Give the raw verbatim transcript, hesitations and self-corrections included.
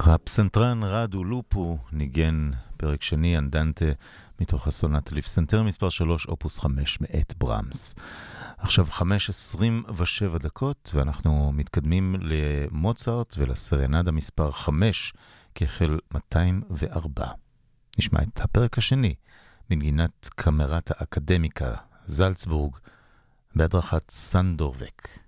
הפסנתרן רדו לופו ניגן פרק שני אנדנטה מתוך הסונטה לפסנתר מספר שלוש אופוס חמש מאת ברמס. עכשיו חמש עשרים ושבע דקות ואנחנו מתקדמים למוצרט ולסרנדה מספר חמש כחל מאתיים וארבע. נשמע את הפרק השני מנגינת קמרת האקדמיקה זלצבורג בהדרכת סנדורבק.